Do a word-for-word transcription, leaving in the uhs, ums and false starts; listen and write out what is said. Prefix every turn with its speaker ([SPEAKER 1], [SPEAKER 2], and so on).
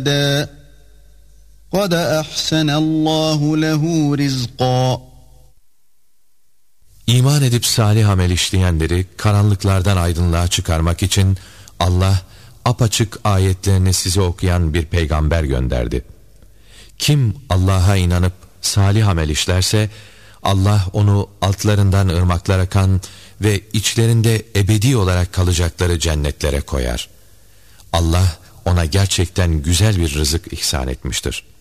[SPEAKER 1] قَدْ أَحْسَنَ اللّٰهُ لَهُ رِزْقًا.
[SPEAKER 2] İman edip salih amel işleyenleri karanlıklardan aydınlığa çıkarmak için Allah apaçık ayetlerini size okuyan bir peygamber gönderdi. Kim Allah'a inanıp salih amel işlerse Allah onu altlarından ırmaklar akan ve içlerinde ebedi olarak kalacakları cennetlere koyar. Allah ona gerçekten güzel bir rızık ihsan etmiştir.